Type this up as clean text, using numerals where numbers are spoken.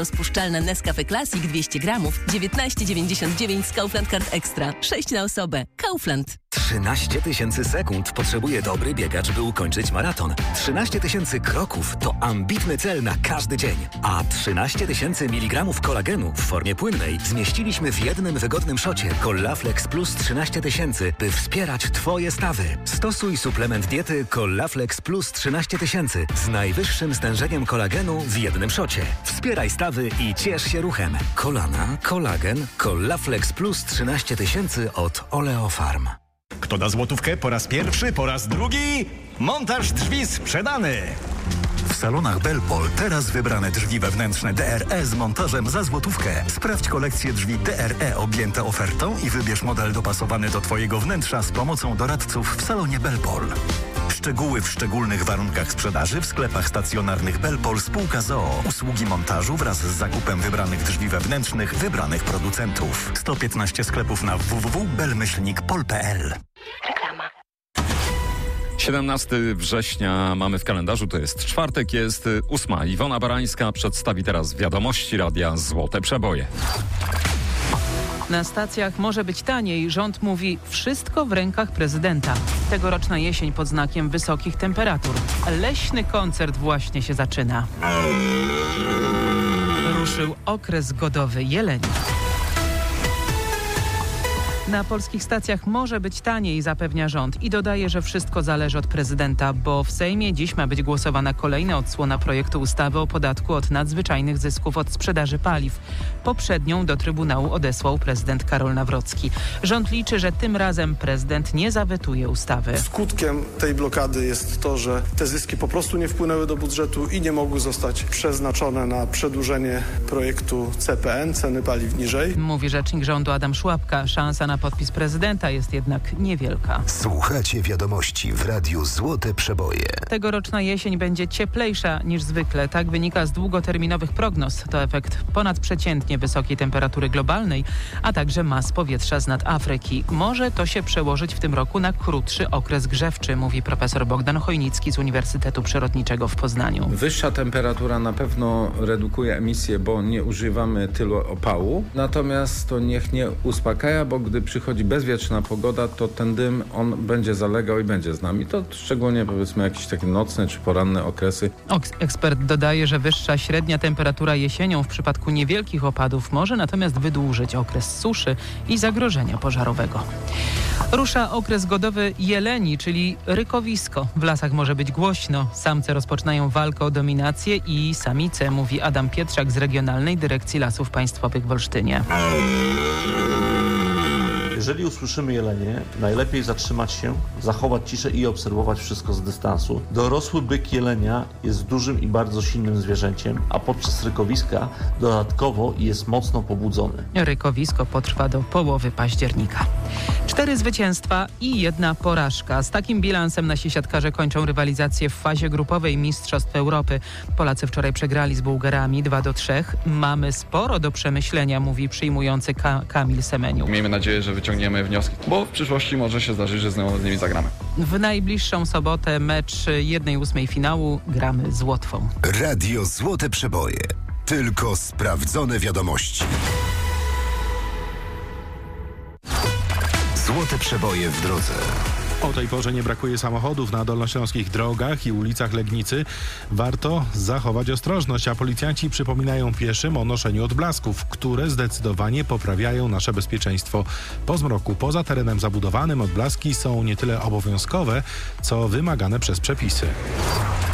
Rozpuszczalne Nescafe Classic 200 gramów, 19,99 z Kaufland Card Extra. 6 na osobę. Kaufland. 13 000 sekund potrzebuje dobry biegacz, by ukończyć maraton. 13 000 kroków to ambitny cel na każdy dzień. A 13 000 mg kolagenu w formie płynnej zmieściliśmy w jednym wygodnym szocie Collaflex Plus 13 000, by wspierać Twoje stawy. Stosuj suplement diety Collaflex Plus 13 000 z najwyższym stężeniem kolagenu w jednym szocie. Wspieraj stawy i ciesz się ruchem. Kolana, kolagen, Collaflex Plus 13 000 od Oleofarm. Kto da złotówkę po raz pierwszy, po raz drugi? Montaż drzwi sprzedany! W salonach Belpol teraz wybrane drzwi wewnętrzne DRE z montażem za złotówkę. Sprawdź kolekcję drzwi DRE objęte ofertą i wybierz model dopasowany do Twojego wnętrza z pomocą doradców w salonie Belpol. Szczegóły w szczególnych warunkach sprzedaży w sklepach stacjonarnych Belpol spółka z.o.o. Usługi montażu wraz z zakupem wybranych drzwi wewnętrznych wybranych producentów. 115 sklepów na www.belmyślnikpol.pl. Reklama. 17 września mamy w kalendarzu, to jest czwartek, jest 8. Iwona Barańska przedstawi teraz wiadomości radia Złote Przeboje. Na stacjach może być taniej. Rząd mówi wszystko w rękach prezydenta. Tegoroczna jesień pod znakiem wysokich temperatur. Leśny koncert właśnie się zaczyna. Ruszył okres godowy jeleni. Na polskich stacjach może być taniej, zapewnia rząd i dodaje, że wszystko zależy od prezydenta, bo w Sejmie dziś ma być głosowana kolejna odsłona projektu ustawy o podatku od nadzwyczajnych zysków od sprzedaży paliw. Poprzednią do Trybunału odesłał prezydent Karol Nawrocki. Rząd liczy, że tym razem prezydent nie zawetuje ustawy. Skutkiem tej blokady jest to, że te zyski po prostu nie wpłynęły do budżetu i nie mogły zostać przeznaczone na przedłużenie projektu CPN, ceny paliw niżej. Mówi rzecznik rządu Adam Szłapka. Szansa na podpis prezydenta jest jednak niewielka. Słuchacie wiadomości w Radiu Złote Przeboje. Tegoroczna jesień będzie cieplejsza niż zwykle. Tak wynika z długoterminowych prognoz. To efekt ponadprzeciętnie wysokiej temperatury globalnej, a także mas powietrza z nad Afryki. Może to się przełożyć w tym roku na krótszy okres grzewczy, mówi profesor Bogdan Chojnicki z Uniwersytetu Przyrodniczego w Poznaniu. Wyższa temperatura na pewno redukuje emisję, bo nie używamy tylu opału. Natomiast to niech nie uspokaja, bo gdy przychodzi bezwietrzna pogoda, to ten dym, on będzie zalegał i będzie z nami. To szczególnie powiedzmy jakieś takie nocne czy poranne okresy. Ekspert dodaje, że wyższa średnia temperatura jesienią w przypadku niewielkich opadów może natomiast wydłużyć okres suszy i zagrożenia pożarowego. Rusza okres godowy jeleni, czyli rykowisko. W lasach może być głośno. Samce rozpoczynają walkę o dominację i samice, mówi Adam Pietrzak z Regionalnej Dyrekcji Lasów Państwowych w Olsztynie. Jeżeli usłyszymy jelenie, najlepiej zatrzymać się, zachować ciszę i obserwować wszystko z dystansu. Dorosły byk jelenia jest dużym i bardzo silnym zwierzęciem, a podczas rykowiska dodatkowo jest mocno pobudzony. Rykowisko potrwa do połowy października. 4 zwycięstwa i 1 porażka. Z takim bilansem nasi siatkarze kończą rywalizację w fazie grupowej Mistrzostw Europy. Polacy wczoraj przegrali z Bułgarami 2-3. Mamy sporo do przemyślenia, mówi przyjmujący Kamil Semeniuk. Miejmy nadzieję, że wyciągniemy wnioski, bo w przyszłości może się zdarzyć, że znowu z nimi zagramy. W najbliższą sobotę mecz 1/8 finału gramy z Łotwą. Radio Złote Przeboje. Tylko sprawdzone wiadomości. Złote Przeboje w drodze. O tej porze nie brakuje samochodów na dolnośląskich drogach i ulicach Legnicy. Warto zachować ostrożność, a policjanci przypominają pieszym o noszeniu odblasków, które zdecydowanie poprawiają nasze bezpieczeństwo. Po zmroku, poza terenem zabudowanym odblaski są nie tyle obowiązkowe, co wymagane przez przepisy.